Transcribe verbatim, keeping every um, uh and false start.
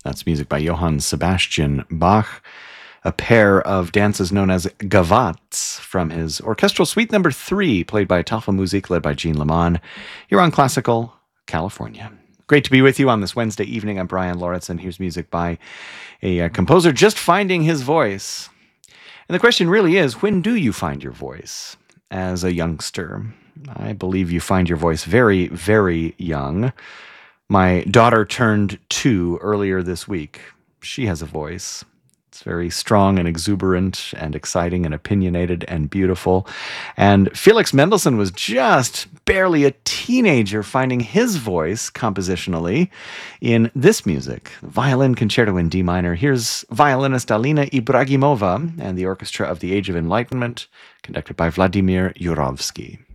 That's music by Johann Sebastian Bach, a pair of dances known as gavottes from his orchestral suite number three, played by Tafelmusik, led by Jean Lamont. You're on Classical California. Great to be with you on this Wednesday evening. I'm Brian Lauritsen. Here's music by a, a composer just finding his voice. And the question really is, when do you find your voice as a youngster? I believe you find your voice very, very young. My daughter turned two earlier this week. She has a voice. It's very strong and exuberant and exciting and opinionated and beautiful. And Felix Mendelssohn was just barely a teenager finding his voice compositionally in this music, Violin Concerto in D minor. Here's violinist Alina Ibragimova and the Orchestra of the Age of Enlightenment, conducted by Vladimir Yurovsky.